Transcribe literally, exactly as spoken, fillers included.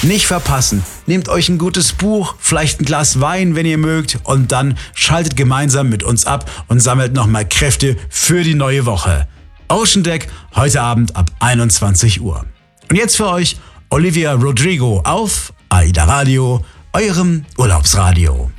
Nicht verpassen. Nehmt euch ein gutes Buch, vielleicht ein Glas Wein, wenn ihr mögt, und dann schaltet gemeinsam mit uns ab und sammelt nochmal Kräfte für die neue Woche. Ocean Deck, heute Abend ab einundzwanzig Uhr. Und jetzt für euch Olivia Rodrigo auf AIDA Radio, eurem Urlaubsradio.